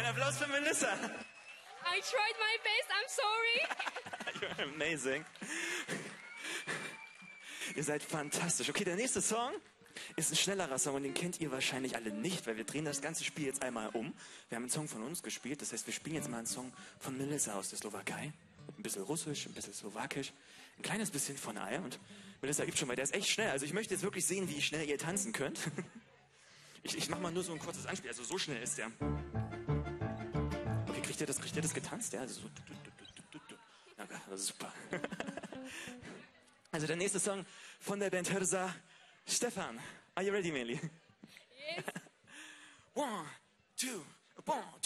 Applaus für Melissa. I tried my best, I'm sorry. You're amazing. Ihr seid fantastisch. Okay, der nächste Song ist ein schnellerer Song und den kennt ihr wahrscheinlich alle nicht, weil wir drehen das ganze Spiel jetzt einmal um. Wir haben einen Song von uns gespielt, das heißt, wir spielen jetzt mal einen Song von Melissa aus der Slowakei. Ein bisschen Russisch, ein bisschen Slowakisch, ein kleines bisschen von allem. Und Melissa gibt schon mal, der ist echt schnell. Also ich möchte jetzt wirklich sehen, wie schnell ihr tanzen könnt. Ich mache mal nur so ein kurzes Anspiel, also so schnell ist der. Okay, kriegt ihr das getanzt? Ja, also so. Ja, das ist super. Also der nächste Song von der Band Hırza, Stefan. Are you ready, Meli? Yes. 1, 2, 1, 2.